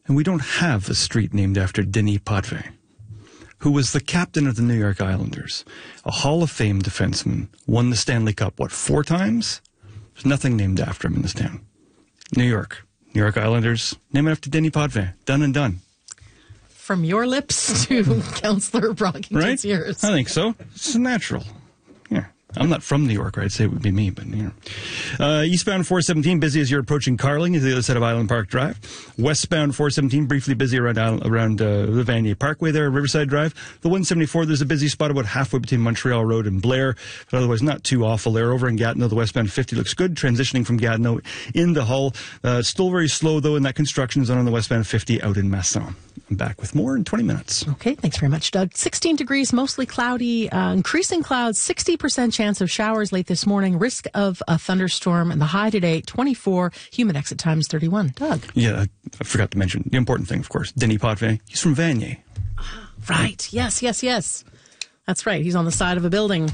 And we don't have a street named after Denis Potvin, who was the captain of the New York Islanders, a Hall of Fame defenseman, won the Stanley Cup, 4 times? There's nothing named after him in this town. New York Islanders, name it after Denis Potvin. Done and done. From your lips to Councillor Brockington's ears. I think so. It's natural. Yeah. I'm not from New York, or I'd say it would be me, but eastbound 417, busy as you're approaching Carling, is the other side of Island Park Drive. Westbound 417, briefly busy around the Vanier Parkway there, Riverside Drive. The 174, there's a busy spot about halfway between Montreal Road and Blair, but otherwise not too awful there. Over in Gatineau, the westbound 50 looks good, transitioning from Gatineau into Hull. Still very slow, though, in that construction zone on the westbound 50 out in Masson. I'm back with more in 20 minutes. Okay, thanks very much, Doug. 16 degrees, mostly cloudy, increasing clouds, 60% chance of showers late this morning, risk of a thunderstorm, and the high today, 24, humidex at times 31. Doug? Yeah, I forgot to mention the important thing, of course, Denis Potvin. He's from Vanier. Right, yes. That's right, he's on the side of a building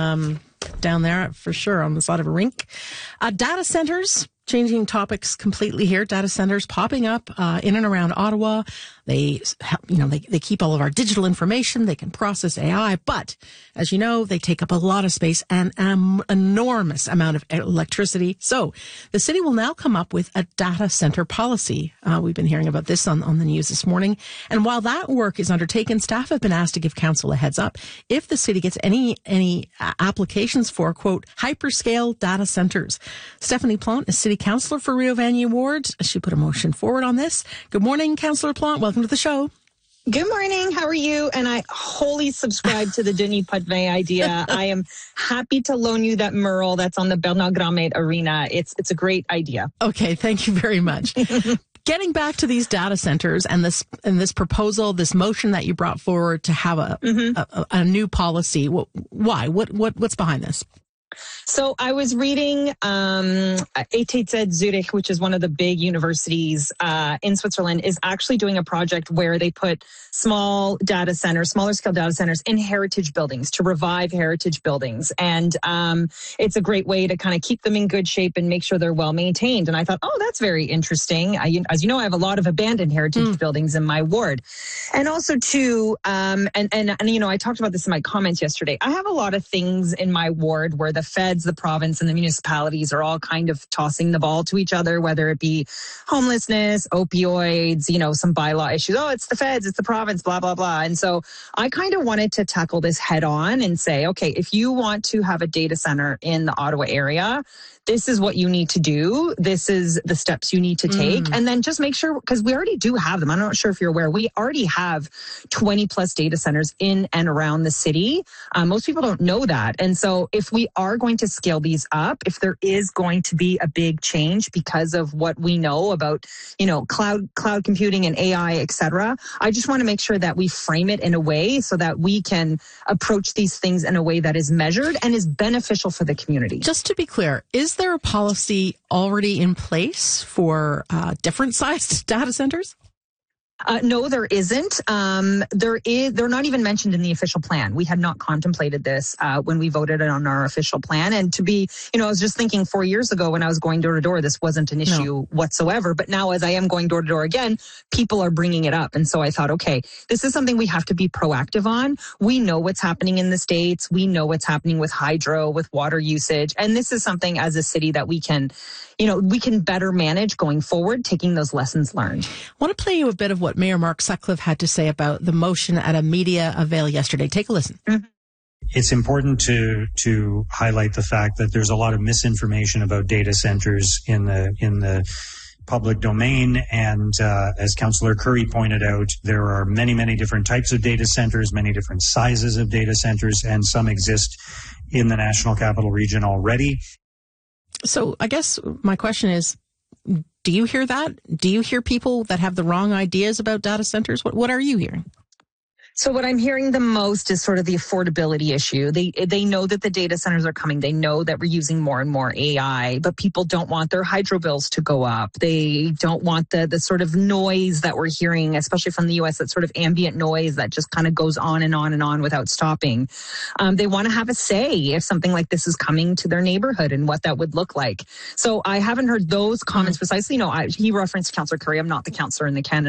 down there, for sure, on the side of a rink. Data centers. Changing topics completely here. Data centers popping up in and around Ottawa. They keep all of our digital information. They can process AI, but as you know, they take up a lot of space and an enormous amount of electricity. So the city will now come up with a data center policy. We've been hearing about this on the news this morning. And while that work is undertaken, staff have been asked to give council a heads up if the city gets any applications for, quote, hyperscale data centers. Stephanie Plante is city councillor for Rio Vanier Ward. She put a motion forward on this. Good morning, Councillor Plante. Welcome to the show. Good morning. How are you? And I wholly subscribe to the Denis Potvin idea. I am happy to loan you that mural that's on the Bernard Granmette Arena. It's a great idea. Okay, thank you very much. Getting back to these data centers and this proposal, this motion that you brought forward to have a new policy. Why? What's behind this? So I was reading ETH Zurich, which is one of the big universities in Switzerland, is actually doing a project where they put smaller scale data centers in heritage buildings to revive heritage buildings. And it's a great way to kind of keep them in good shape and make sure they're well maintained. And I thought, that's very interesting. As you know, I have a lot of abandoned heritage buildings in my ward. And also too, and I talked about this in my comments yesterday. I have a lot of things in my ward where the feds, the province, and the municipalities are all kind of tossing the ball to each other, whether it be homelessness, opioids, some bylaw issues. Oh, it's the feds, it's the province, blah, blah, blah. And so I kind of wanted to tackle this head on and say, okay, if you want to have a data center in the Ottawa area, this is what you need to do. This is the steps you need to take. And then just make sure, because we already do have them. I'm not sure if you're aware. We already have 20 plus data centers in and around the city. Most people don't know that. And so if we are going to scale these up, if there is going to be a big change because of what we know about, cloud computing and AI, et cetera, I just want to make sure that we frame it in a way so that we can approach these things in a way that is measured and is beneficial for the community. Just to be clear, is there a policy already in place for different sized data centers? No, there isn't. They're not even mentioned in the official plan. We had not contemplated this when we voted on our official plan. And to be, I was just thinking 4 years ago when I was going door to door, this wasn't an issue whatsoever. But now as I am going door to door again, people are bringing it up. And so I thought, okay, this is something we have to be proactive on. We know what's happening in the States. We know what's happening with hydro, with water usage. And this is something as a city that we can better manage going forward, taking those lessons learned. I want to play you a bit of what Mayor Mark Sutcliffe had to say about the motion at a media avail yesterday. Take a listen. It's important to highlight the fact that there's a lot of misinformation about data centers in the public domain. And as Councillor Curry pointed out, there are many, many different types of data centers, many different sizes of data centers, and some exist in the National Capital Region already. So I guess my question is, do you hear that? Do you hear people that have the wrong ideas about data centers? What are you hearing? So what I'm hearing the most is sort of the affordability issue. They know that the data centers are coming. They know that we're using more and more AI, but people don't want their hydro bills to go up. They don't want the sort of noise that we're hearing, especially from the US, that sort of ambient noise that just kind of goes on and on and on without stopping. They want to have a say if something like this is coming to their neighborhood and what that would look like. So I haven't heard those comments precisely. No, he referenced Councillor Curry. I'm not the councillor in the Canada